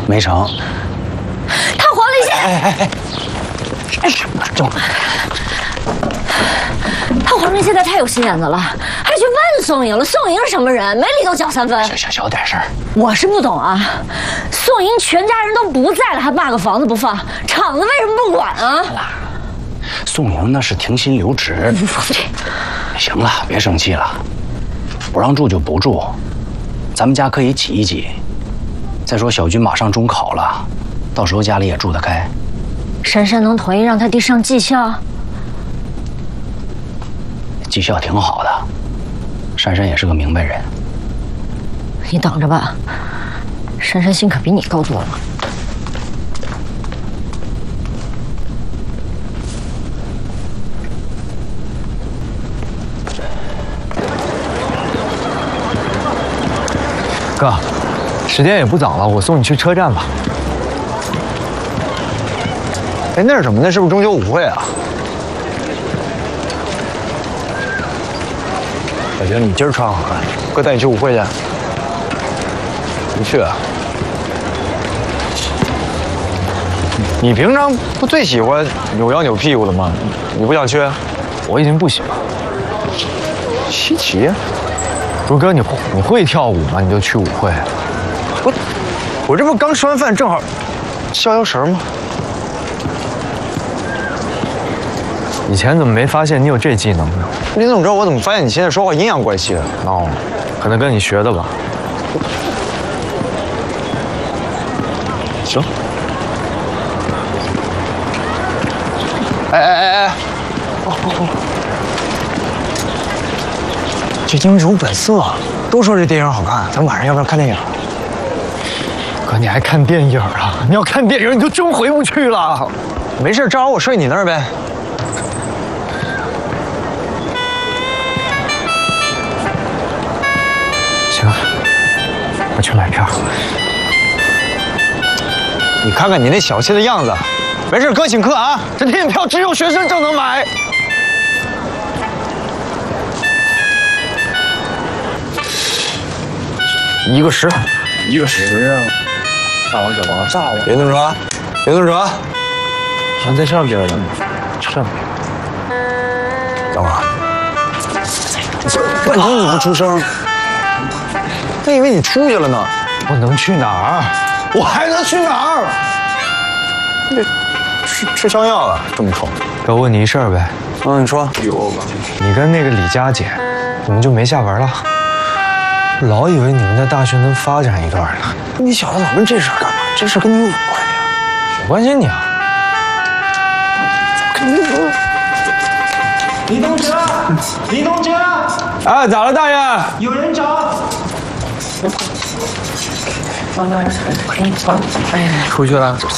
没成。 他黄立现， 这他黄立现在太有心眼子了，还去问宋莹了。宋莹是什么人？没理都搅3分。 小点声。 我是不懂啊，宋莹全家人都不在了，还骂个房子不放，厂子为什么不管啊？ 宋莹那是停薪留职。行了，别生气了，不让住就不住，咱们家可以挤一挤。再说小军马上中考了，到时候家里也住得开。 珊珊能同意让他弟上技校？ 技校挺好的，珊珊也是个明白人。 你等着吧，珊珊心可比你高多了。 哥，时间也不早了，我送你去车站吧。哎，那是什么？那是不是中秋舞会啊？我觉得你今儿穿好看，哥带你去舞会去。不去啊？你平常不最喜欢扭腰扭屁股的吗？你不想去？我已经不行了。稀奇。不是哥，你会跳舞吗？你就去舞会？我这不刚吃完饭，正好消消食吗？以前怎么没发现你有这技能呢？你怎么知道我怎么发现你现在说话阴阳怪气的？哦，可能跟你学的吧。行。哎！这英雄本色，都说这电影好看，咱晚上要不要看电影？哥，你还看电影啊？你要看电影，你就真回不去了。没事，正好我睡你那儿呗。行，我去买票。你看看你那小气的样子，没事，哥请客啊。这电影票只有学生证能买。1个10，啊！大王小王，大王。别动手，别动手。好像在上边呢，上边。等会儿。半天你不出声，他以为你出去了呢。我能去哪儿？我还能去哪儿？吃枪药了，这么丑。哥，问你一事儿呗。你说。你跟那个李佳姐，怎么就没下文了？老以为你们在大学能发展一段呢。你小子老问这事干嘛？这事跟你有关系啊？我关心你啊。 李同学，李同学！ 哎，咋了，大爷？ 有人找。 出去了。